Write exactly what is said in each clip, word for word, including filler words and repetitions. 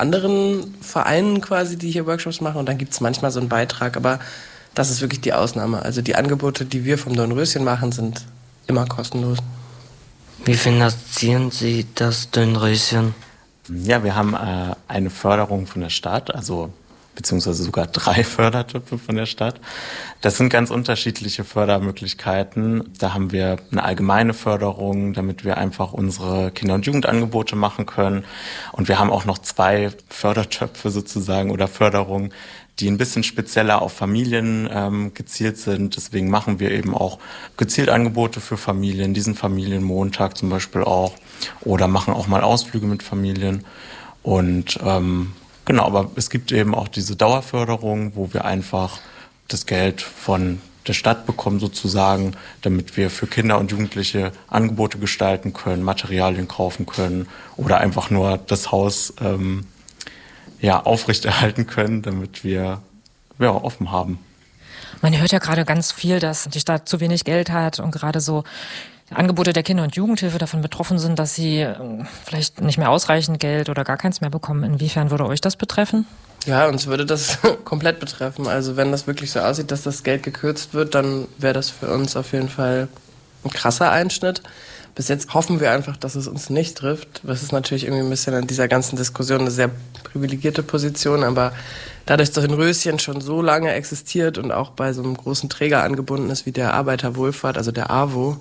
anderen Vereinen quasi, die hier Workshops machen. Und dann gibt es manchmal so einen Beitrag, aber das ist wirklich die Ausnahme. Also die Angebote, die wir vom Dornröschen machen, sind immer kostenlos. Wie finanzieren Sie das Dornröschen? Ja, wir haben äh, eine Förderung von der Stadt, also beziehungsweise sogar drei Fördertöpfe von der Stadt. Das sind ganz unterschiedliche Fördermöglichkeiten. Da haben wir eine allgemeine Förderung, damit wir einfach unsere Kinder- und Jugendangebote machen können. Und wir haben auch noch zwei Fördertöpfe sozusagen oder Förderungen, die ein bisschen spezieller auf Familien ähm, gezielt sind. Deswegen machen wir eben auch gezielt Angebote für Familien, diesen Familienmontag zum Beispiel auch. Oder machen auch mal Ausflüge mit Familien. Und ähm, genau, aber es gibt eben auch diese Dauerförderung, wo wir einfach das Geld von der Stadt bekommen sozusagen, damit wir für Kinder und Jugendliche Angebote gestalten können, Materialien kaufen können oder einfach nur das Haus ähm, ja, aufrechterhalten können, damit wir ja, offen haben. Man hört ja gerade ganz viel, dass die Stadt zu wenig Geld hat und gerade so Angebote der Kinder- und Jugendhilfe davon betroffen sind, dass sie äh, vielleicht nicht mehr ausreichend Geld oder gar keins mehr bekommen. Inwiefern würde euch das betreffen? Ja, uns würde das komplett betreffen. Also wenn das wirklich so aussieht, dass das Geld gekürzt wird, dann wäre das für uns auf jeden Fall ein krasser Einschnitt. Bis jetzt hoffen wir einfach, dass es uns nicht trifft. Das ist natürlich irgendwie ein bisschen in dieser ganzen Diskussion eine sehr privilegierte Position, aber dadurch, dass Dornröschen schon so lange existiert und auch bei so einem großen Träger angebunden ist wie der Arbeiterwohlfahrt, also der A W O,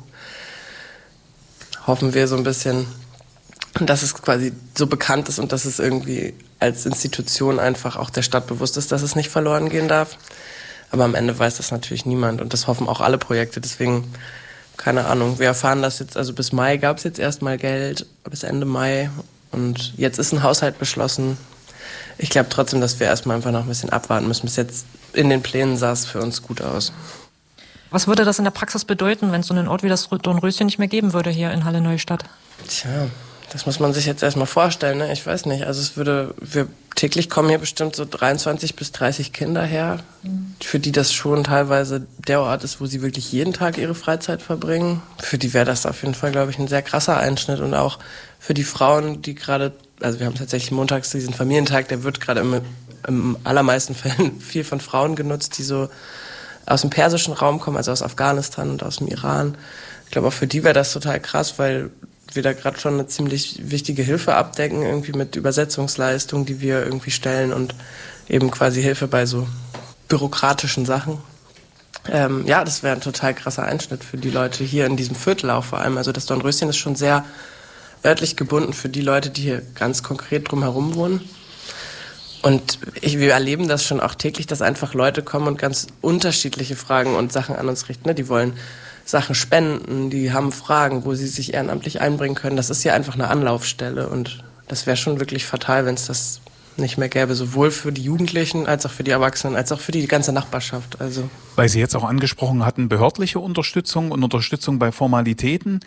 hoffen wir so ein bisschen, dass es quasi so bekannt ist und dass es irgendwie als Institution einfach auch der Stadt bewusst ist, dass es nicht verloren gehen darf. Aber am Ende weiß das natürlich niemand und das hoffen auch alle Projekte. Deswegen, keine Ahnung, wir erfahren das jetzt, also bis Mai gab es jetzt erstmal Geld, bis Ende Mai und jetzt ist ein Haushalt beschlossen. Ich glaube trotzdem, dass wir erstmal einfach noch ein bisschen abwarten müssen. Bis jetzt in den Plänen sah es für uns gut aus. Was würde das in der Praxis bedeuten, wenn es so einen Ort wie das Dornröschen nicht mehr geben würde hier in Halle-Neustadt? Tja, das muss man sich jetzt erstmal vorstellen, ne? Ich weiß nicht. Also es würde, wir täglich kommen hier bestimmt so dreiundzwanzig bis dreißig Kinder her, mhm. für die das schon teilweise der Ort ist, wo sie wirklich jeden Tag ihre Freizeit verbringen. Für die wäre das auf jeden Fall, glaube ich, ein sehr krasser Einschnitt. Und auch für die Frauen, die gerade, also wir haben tatsächlich montags diesen Familientag, der wird gerade im, im allermeisten Fällen viel von Frauen genutzt, die so aus dem persischen Raum kommen, also aus Afghanistan und aus dem Iran. Ich glaube, auch für die wäre das total krass, weil wir da gerade schon eine ziemlich wichtige Hilfe abdecken, irgendwie mit Übersetzungsleistungen, die wir irgendwie stellen und eben quasi Hilfe bei so bürokratischen Sachen. Ähm, ja, das wäre ein total krasser Einschnitt für die Leute hier in diesem Viertel auch vor allem. Also das Dornröschen ist schon sehr örtlich gebunden für die Leute, die hier ganz konkret drumherum wohnen. Und ich, wir erleben das schon auch täglich, dass einfach Leute kommen und ganz unterschiedliche Fragen und Sachen an uns richten. Ne? Die wollen Sachen spenden, die haben Fragen, wo sie sich ehrenamtlich einbringen können. Das ist ja einfach eine Anlaufstelle und das wäre schon wirklich fatal, wenn es das nicht mehr gäbe, sowohl für die Jugendlichen als auch für die Erwachsenen, als auch für die ganze Nachbarschaft. Also weil Sie jetzt auch angesprochen hatten, behördliche Unterstützung und Unterstützung bei Formalitäten.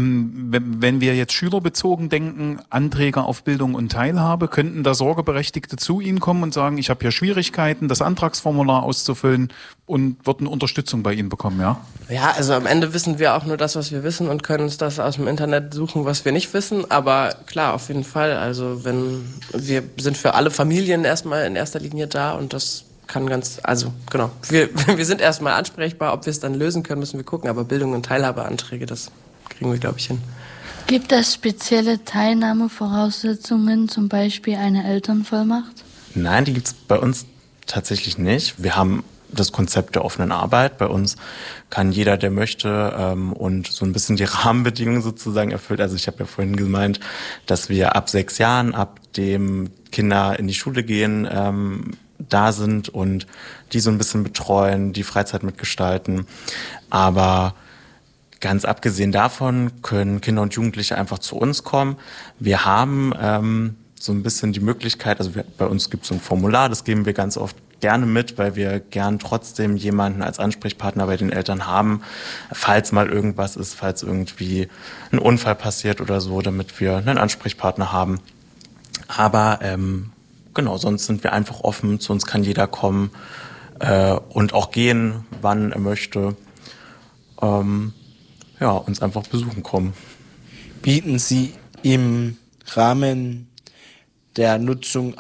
Wenn wir jetzt schülerbezogen denken, Anträge auf Bildung und Teilhabe, könnten da Sorgeberechtigte zu Ihnen kommen und sagen, ich habe hier Schwierigkeiten, das Antragsformular auszufüllen und würden Unterstützung bei Ihnen bekommen, ja? Ja, also am Ende wissen wir auch nur das, was wir wissen und können uns das aus dem Internet suchen, was wir nicht wissen. Aber klar, auf jeden Fall. Also wenn wir sind für alle Familien erstmal in erster Linie da und das kann ganz, also genau, wir, wir sind erstmal ansprechbar, ob wir es dann lösen können, müssen wir gucken, aber Bildung und Teilhabeanträge, das kriegen wir, glaube ich, hin. Gibt es spezielle Teilnahmevoraussetzungen, zum Beispiel eine Elternvollmacht? Nein, die gibt es bei uns tatsächlich nicht. Wir haben das Konzept der offenen Arbeit. Bei uns kann jeder, der möchte ähm, und so ein bisschen die Rahmenbedingungen sozusagen erfüllt. Also ich habe ja vorhin gemeint, dass wir ab sechs Jahren, ab dem Kinder in die Schule gehen, ähm, da sind und die so ein bisschen betreuen, die Freizeit mitgestalten. Aber ganz abgesehen davon können Kinder und Jugendliche einfach zu uns kommen. Wir haben ähm, so ein bisschen die Möglichkeit, also wir, bei uns gibt es so ein Formular, das geben wir ganz oft gerne mit, weil wir gern trotzdem jemanden als Ansprechpartner bei den Eltern haben, falls mal irgendwas ist, falls irgendwie ein Unfall passiert oder so, damit wir einen Ansprechpartner haben. Aber ähm, genau, sonst sind wir einfach offen, zu uns kann jeder kommen äh, und auch gehen, wann er möchte. Ähm, ja, uns einfach besuchen kommen. Bieten Sie im Rahmen der Nutzung